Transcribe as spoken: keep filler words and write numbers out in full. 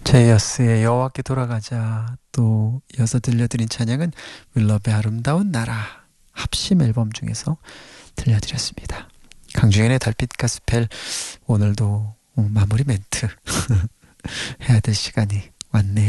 제이어스의 여호와께 돌아가자, 또 이어서 들려드린 찬양은 윌럽의 아름다운 나라 합심 앨범 중에서 들려드렸습니다. 강중현의 달빛 가스펠, 오늘도 마무리 멘트 해야 될 시간이 왔네요.